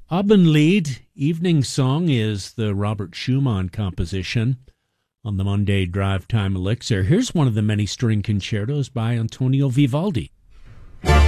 Abendlied, Evening Song, is the Robert Schumann composition on the Monday Drive Time Elixir. Here's one of the many string concertos by Antonio Vivaldi.